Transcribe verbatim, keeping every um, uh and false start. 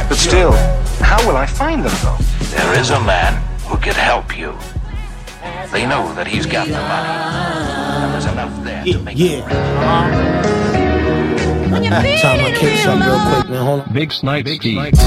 But still, how will I find them, though? There is a man who can help you. They know that he's got the money, and there's enough there yeah, to make yeah. it rich. Time I kick something real quick, man. Hold on. Big Snipe Steve.